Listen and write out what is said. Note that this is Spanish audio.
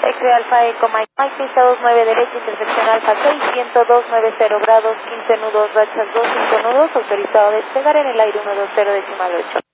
X-ray Alfa Eco Mike Mike, pista 29 derecha, intersección Alfa 6, viento 290 grados, 15 nudos, rachas 2, 5 nudos, autorizado a despegar en el aire 120 decimal 8.